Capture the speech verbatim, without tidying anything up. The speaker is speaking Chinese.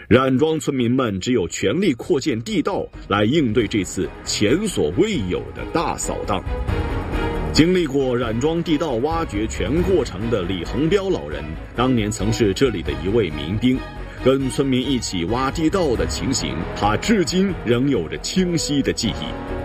冉庄村民们只有全力扩建地道来应对这次前所未有的大扫荡。经历过冉庄地道挖掘全过程的李恒彪老人，当年曾是这里的一位民兵，跟村民一起挖地道的情形，他至今仍有着清晰的记忆。